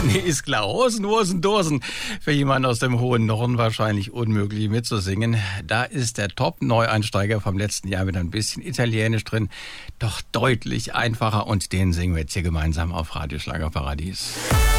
Nee, ist klar. Hosen, Hosen, Dosen. Für jemanden aus dem hohen Norden wahrscheinlich unmöglich mitzusingen. Da ist der Top-Neueinsteiger vom letzten Jahr mit ein bisschen Italienisch drin. Doch deutlich einfacher und den singen wir jetzt hier gemeinsam auf Radio Schlagerparadies.